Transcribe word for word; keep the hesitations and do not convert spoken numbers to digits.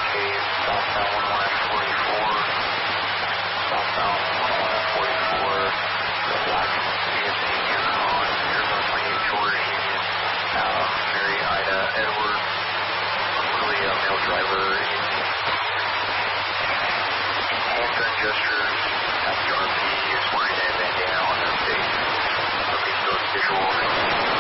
locate southbound one one F forty-four, southbound one one F forty-four, the black C S T Union on Arizona twenty-eight George Union, uh, Mary Ida Edward, clearly a male driver, hand gun gestures, at the R P.